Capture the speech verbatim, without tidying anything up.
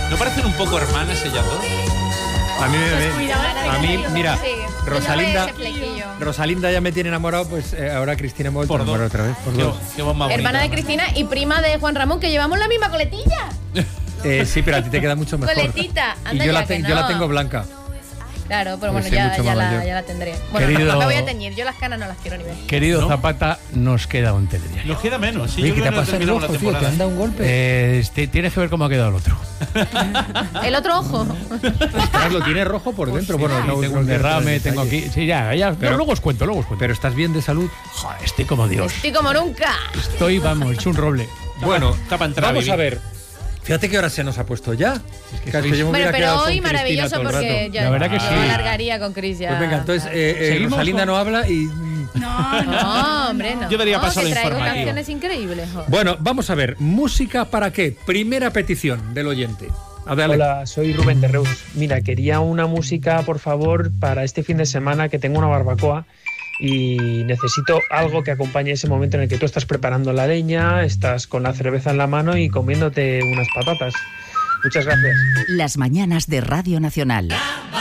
¿No parecen un poco hermanas ellas dos? A mí, Pues me, cuidado, a mí mira, sí. Rosalinda, Yo no veo ese flequillo. Rosalinda ya me tiene enamorado, pues eh, ahora Cristina me vuelve a Por enamorar dos. otra vez. Por Qué, dos. qué voz más Hermana de bonita. Cristina y prima de Juan Ramón, que llevamos la misma coletilla. Eh, sí, pero a ti te queda mucho mejor. Coletita, Y anda yo ya la, que te- no. yo la tengo blanca. Claro, pero Pues bueno, sí, ya, mucho ya, más la, mayor. ya la tendré. Bueno, Querido- no me voy a teñir, yo las canas no las quiero ni ver. Querido ¿No? Zapata, nos queda un telediario. Nos queda menos. Sí, Oye, yo ¿qué te creo ha que no pasado el terminamos ojo, la tío? ¿Te temporada. han dado un golpe? Eh, este, tienes que ver cómo ha quedado el otro. El otro ojo. Ostras, lo tiene rojo por dentro. Bueno, Sí, no, tengo no un quiero derrame, entrar en tengo detalles. aquí. Sí, ya, ya. Pero- luego os cuento, luego os cuento. Pero estás bien de salud. Joder, estoy como Dios. Estoy como nunca. Estoy, vamos, hecho un roble. Bueno, está para entrar a vamos vivir. a ver. Fíjate qué hora se nos ha puesto ya. que Claro, sois- yo me Bueno, hubiera pero quedado con hoy Cristina maravilloso todo el porque rato. ya La verdad que yo sí. alargaría con Cris ya. Pues venga, entonces eh, eh, ¿Seguimos Rosalinda con- no habla y... No, no. No, hombre, no. Yo daría No, paso que al traigo informativo. canciones increíbles. jo. Bueno, vamos a ver. ¿Música para qué? Primera petición del oyente. A ver, Hola, soy Rubén de Reus. Mira, quería una música, por favor, para este fin de semana que tengo una barbacoa y necesito algo que acompañe ese momento en el que tú estás preparando la leña, estás con la cerveza en la mano y comiéndote unas patatas. Muchas gracias. Las mañanas de Radio Nacional.